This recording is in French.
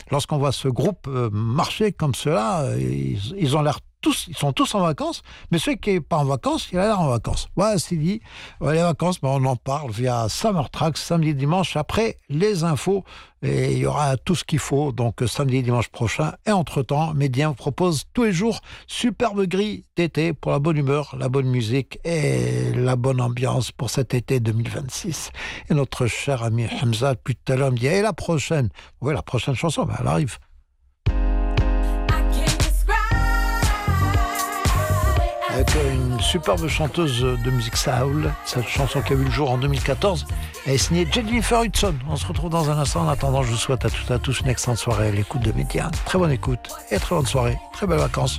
lorsqu'on voit ce groupe marcher comme cela, ils ont l'air ils sont tous en vacances, mais celui qui n'est pas en vacances, il a l'air en vacances. Voilà, c'est dit. Les vacances, on en parle via Summer Tracks, samedi et dimanche, après les infos, et il y aura tout ce qu'il faut, donc samedi et dimanche prochain. Et entre-temps, Médien vous propose tous les jours superbe grille d'été pour la bonne humeur, la bonne musique et la bonne ambiance pour cet été 2026. Et notre cher ami Hamza, depuis tout à l'heure, me dit, et la prochaine chanson, elle arrive. Avec une superbe chanteuse de musique soul, cette chanson qui a vu le jour en 2014, elle est signée Jennifer Hudson. On se retrouve dans un instant. En attendant, je vous souhaite à toutes et à tous une excellente soirée à l'écoute de Médien. Très bonne écoute et très bonne soirée, très belles vacances.